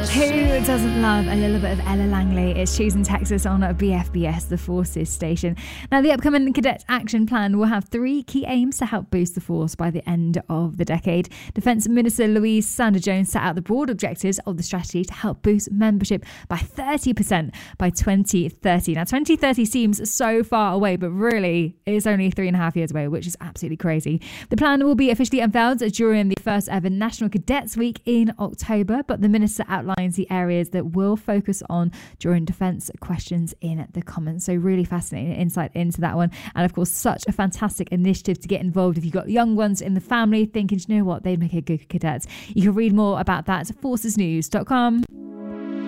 Who doesn't love a little bit of Ella Langley? It's Choosing Texas on BFBS, the Forces station. Now, the upcoming Cadet Action Plan will have 3 key aims to help boost the force by the end of the decade. Defence Minister Louise Sanders-Jones set out the broad objectives of the strategy to help boost membership by 30% by 2030. Now, 2030 seems so far away, but really it's only 3.5 years away, which is absolutely crazy. The plan will be officially unveiled during the first ever National Cadets Week in October, but the minister outlines the areas that will focus on during defence questions in the comments. So really fascinating insight into that one. And of course, such a fantastic initiative to get involved if you've got young ones in the family thinking, you know what, they'd make a good cadet. You can read more about that at forcesnews.com.